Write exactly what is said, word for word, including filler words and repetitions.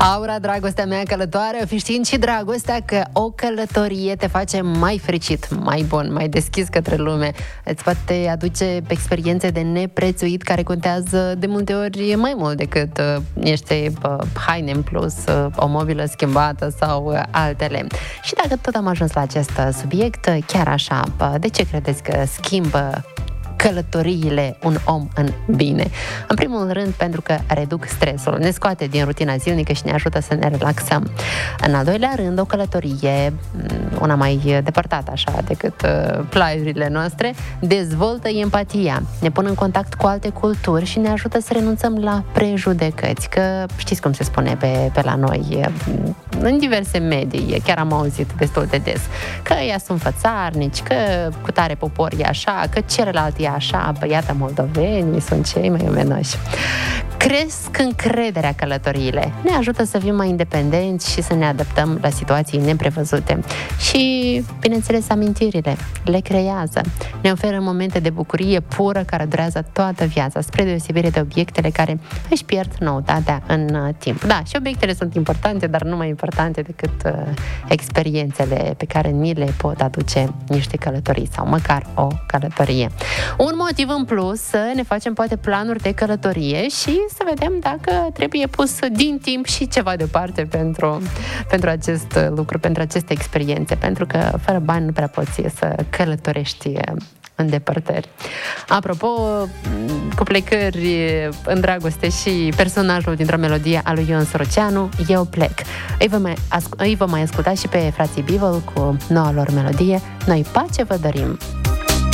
Aura, dragostea mea călătoare, o fi știind și dragostea că o călătorie te face mai fericit, mai bun, mai deschis către lume. Îți poate aduce experiențe de neprețuit care contează de multe ori mai mult decât uh, niște uh, haine în plus, uh, o mobilă schimbată sau uh, altele. Și dacă tot am ajuns la acest subiect, chiar așa, uh, de ce credeți că schimbă călătoriile un om în bine? În primul rând pentru că reduc stresul, ne scoate din rutina zilnică și ne ajută să ne relaxăm. În al doilea rând, o călătorie, una mai depărtată așa decât uh, plaiurile noastre, dezvoltă empatia, ne pune în contact cu alte culturi și ne ajută să renunțăm la prejudecăți, că știți cum se spune pe, pe la noi, în diverse medii, chiar am auzit destul de des, că ea sunt fățarnici, că cu tare popor e așa, că celălalt e așa, bă, iată, moldovenii sunt cei mai omenoși. Cresc încrederea călătoriile, ne ajută să fim mai independenți și să ne adaptăm la situații neprevăzute. Și, bineînțeles, amintirile le creează, ne oferă momente de bucurie pură care durează toată viața, spre deosebire de obiectele care își pierd noutatea în timp. Da, și obiectele sunt importante, dar nu mai importante decât uh, experiențele pe care ni le pot aduce niște călătorii sau măcar o călătorie. Un motiv în plus să ne facem poate planuri de călătorie și să vedem dacă trebuie pus din timp și ceva deoparte pentru, pentru acest lucru, pentru aceste experiențe, pentru că fără bani nu prea poți să călătorești în depărtări. Apropo, cu plecări în dragoste și personajul dintr-o melodie a lui Ion Soroceanu, Eu plec. Îi vom mai, asc- îi vom mai asculta și pe frații Beagle cu noua lor melodie, Noi pace vă dorim.